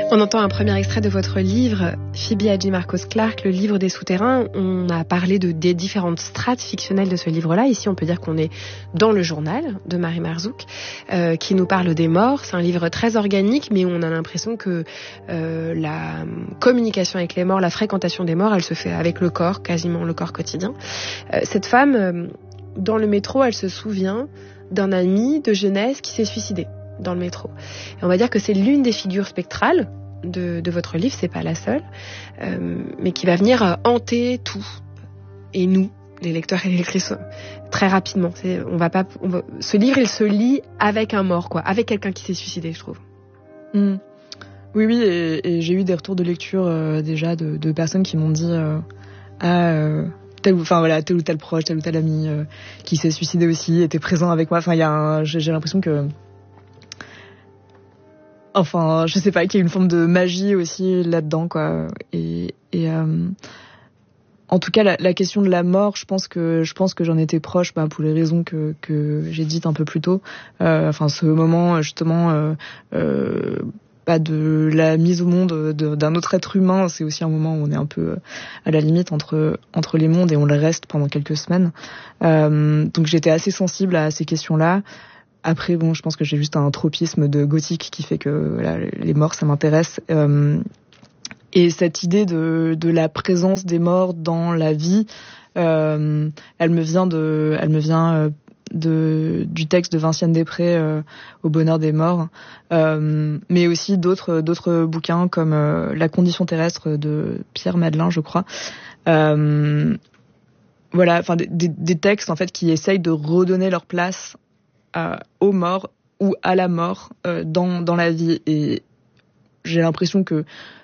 On entend un premier extrait de votre livre, Phoebe Hadjimarkos-Clarke, le livre des souterrains. On a parlé des différentes strates fictionnelles de ce livre-là. Ici, on peut dire qu'on est dans le journal de Marie Marzouk, qui nous parle des morts. C'est un livre très organique, mais on a l'impression que la communication avec les morts, la fréquentation des morts, elle se fait avec le corps, quasiment le corps quotidien. Cette femme, dans le métro, elle se souvient d'un ami de jeunesse qui s'est suicidé dans le métro. Et on va dire que c'est l'une des figures spectrales de votre livre, c'est pas la seule, mais qui va venir hanter tout. Et nous, les lecteurs et les lectrices, très rapidement. Ce livre, il se lit avec un mort, quoi, avec quelqu'un qui s'est suicidé, je trouve. Oui, et j'ai eu des retours de lecture déjà de personnes qui m'ont dit tel ou tel proche, tel ou tel ami qui s'est suicidé aussi, était présent avec moi. Enfin, j'ai l'impression que je sais pas, qu'il y a une forme de magie aussi là-dedans, quoi. Et en tout cas, la question de la mort, je pense que j'en étais proche, pour les raisons que j'ai dites un peu plus tôt. Ce moment, justement, de la mise au monde d'un autre être humain, c'est aussi un moment où on est un peu à la limite entre les mondes et on le reste pendant quelques semaines. Donc j'étais assez sensible à ces questions-là. Après, je pense que j'ai juste un tropisme de gothique qui fait que les morts, ça m'intéresse. Et cette idée de la présence des morts dans la vie, elle me vient du texte de Vinciane Després, Au bonheur des morts, mais aussi d'autres bouquins comme La condition terrestre de Pierre Madelin, je crois. Des textes en fait qui essayent de redonner leur place aux morts ou à la mort dans la vie. Et j'ai l'impression que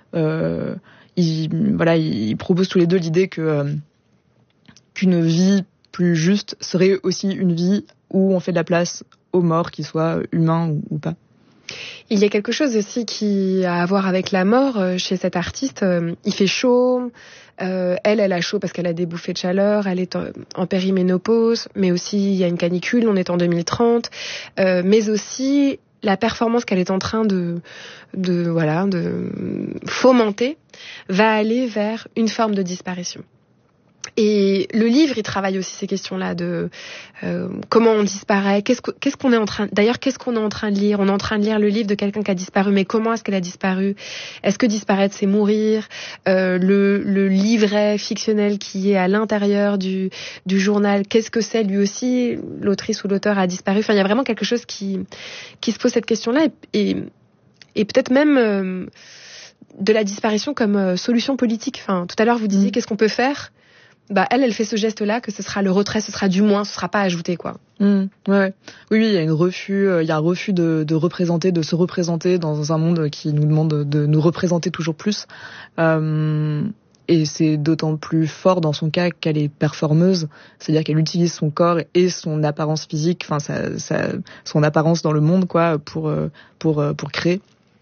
ils proposent tous les deux l'idée qu'une vie plus juste serait aussi une vie où on fait de la place aux morts, qu'ils soient humains ou pas. Il y a quelque chose aussi qui a à voir avec la mort chez cet artiste. Il fait chaud, elle a chaud parce qu'elle a des bouffées de chaleur, elle est en périménopause, mais aussi il y a une canicule, on est en 2030, mais aussi la performance qu'elle est en train de fomenter va aller vers une forme de disparition. Et le livre, il travaille aussi ces questions-là de comment on disparaît, qu'est-ce qu'on est en train de lire. On est en train de lire le livre de quelqu'un qui a disparu, mais comment est-ce qu'elle a disparu? Est-ce que disparaître, c'est mourir? Le livret fictionnel qui est à l'intérieur du journal, qu'est-ce que c'est lui aussi? L'autrice ou l'auteur a disparu. Enfin, il y a vraiment quelque chose qui se pose cette question-là et peut-être même de la disparition comme solution politique. Enfin, tout à l'heure, vous disiez qu'est-ce qu'on peut faire? Elle fait ce geste-là, que ce sera le retrait, ce sera du moins, ce sera pas ajouté, quoi. Ouais. Oui, il y a un refus de représenter, de se représenter dans un monde qui nous demande de nous représenter toujours plus. Et c'est d'autant plus fort dans son cas qu'elle est performeuse, c'est-à-dire qu'elle utilise son corps et son apparence physique, son apparence dans le monde, quoi, pour créer.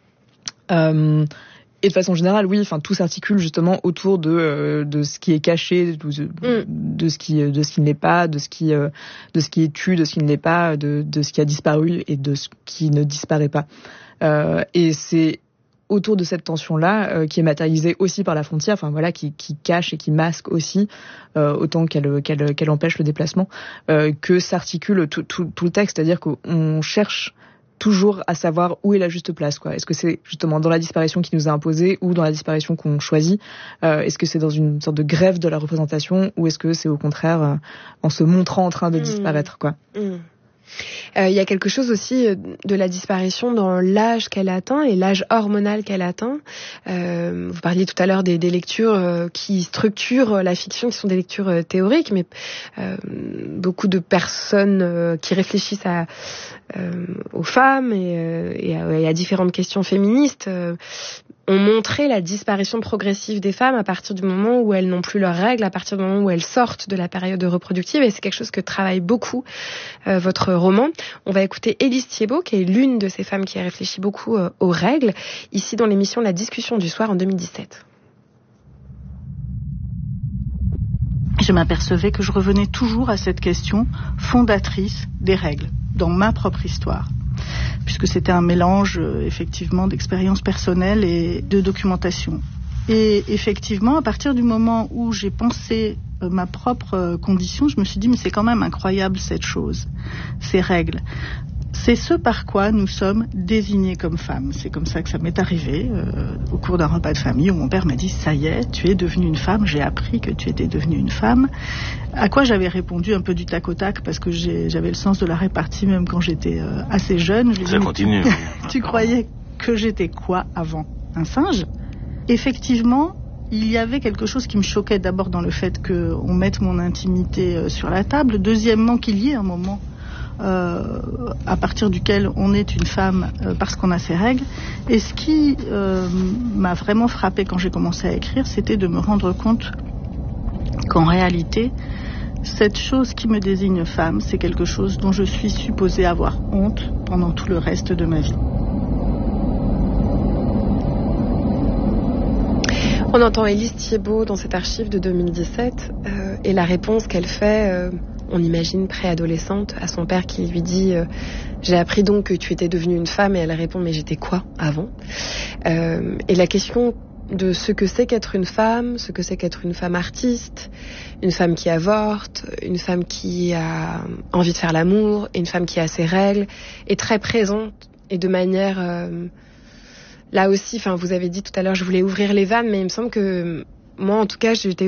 Et de façon générale, oui, tout s'articule justement autour de ce qui est caché, de ce qui ne l'est pas, de ce qui est tu, de ce qui ne l'est pas, de ce qui a disparu et de ce qui ne disparaît pas. Et c'est autour de cette tension-là qui est matérialisée aussi par la frontière, qui cache et qui masque aussi autant qu'elle empêche le déplacement, que s'articule tout le texte, c'est-à-dire qu'on cherche toujours à savoir où est la juste place, quoi. Est-ce que c'est justement dans la disparition qui nous est imposée ou dans la disparition qu'on choisit? Est-ce que c'est dans une sorte de grève de la représentation ou est-ce que c'est au contraire en se montrant en train de disparaître, quoi? Il y a quelque chose aussi de la disparition dans l'âge qu'elle atteint et l'âge hormonal qu'elle atteint. Vous parliez tout à l'heure des lectures qui structurent la fiction, qui sont des lectures théoriques, mais beaucoup de personnes qui réfléchissent aux femmes et à différentes questions féministes ont montré la disparition progressive des femmes à partir du moment où elles n'ont plus leurs règles, à partir du moment où elles sortent de la période reproductive, et c'est quelque chose que travaille beaucoup votre roman. On va écouter Élise Thiebaud, qui est l'une de ces femmes qui a réfléchi beaucoup aux règles, ici dans l'émission La Discussion du soir en 2017. Je m'apercevais que je revenais toujours à cette question fondatrice des règles, dans ma propre histoire. puisque c'était un mélange effectivement d'expériences personnelles et de documentation. Et effectivement, à partir du moment où j'ai pensé ma propre condition, je me suis dit, mais c'est quand même incroyable cette chose, ces règles. C'est ce par quoi nous sommes désignés comme femmes. C'est comme ça que ça m'est arrivé au cours d'un repas de famille où mon père m'a dit « ça y est, tu es devenue une femme, j'ai appris que tu étais devenue une femme ». À quoi j'avais répondu un peu du tac au tac parce que j'avais le sens de la répartie même quand j'étais assez jeune. Ça continue. Tu croyais que j'étais quoi avant ? Un singe ? Effectivement, il y avait quelque chose qui me choquait d'abord dans le fait qu'on mette mon intimité sur la table. Deuxièmement, qu'il y ait un moment à partir duquel on est une femme parce qu'on a ses règles. Et ce qui m'a vraiment frappée quand j'ai commencé à écrire, c'était de me rendre compte qu'en réalité, cette chose qui me désigne femme, c'est quelque chose dont je suis supposée avoir honte pendant tout le reste de ma vie. On entend Élise Thiebaud dans cette archive de 2017 et la réponse qu'elle fait, on imagine préadolescente, à son père qui lui dit j'ai appris donc que tu étais devenue une femme, et elle répond mais j'étais quoi avant et la question de ce que c'est qu'être une femme, ce que c'est qu'être une femme artiste, une femme qui avorte, une femme qui a envie de faire l'amour, et une femme qui a ses règles, est très présente et de manière... Là aussi, vous avez dit tout à l'heure, je voulais ouvrir les vannes, mais il me semble que moi, en tout cas, j'étais